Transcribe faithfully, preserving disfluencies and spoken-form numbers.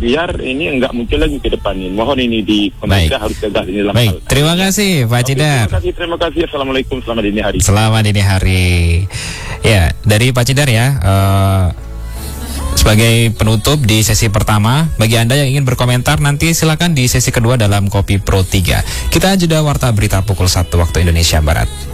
biar ini enggak muncul lagi ke depan ini. Mohon ini di pemerintah harus tegak ini dalam Baik, hal. terima kasih Pak Cidar. Terima kasih, terima kasih. Assalamualaikum, selamat dini hari. Selamat dini hari. Ya, dari Pak Cidar ya. Uh, sebagai penutup di sesi pertama, bagi Anda yang ingin berkomentar nanti silakan di sesi kedua dalam Kopi Pro tiga. Kita jeda warta berita pukul satu waktu Indonesia Barat.